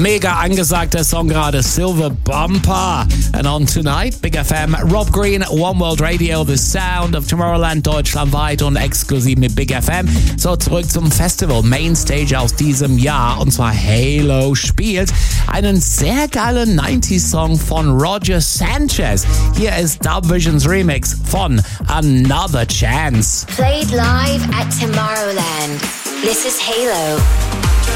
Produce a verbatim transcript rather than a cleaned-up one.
Mega angesagter Song gerade, Silver Bumper. And on tonight, Big F M, Rob Green, One World Radio, The Sound of Tomorrowland deutschlandweit und exklusiv mit Big F M. So, zurück zum Festival, Mainstage aus diesem Jahr. Und zwar Halo spielt einen sehr geilen neunziger-Song von Roger Sanchez. Hier ist Dub Visions Remix von Another Chance. Played live at Tomorrowland. This is Halo.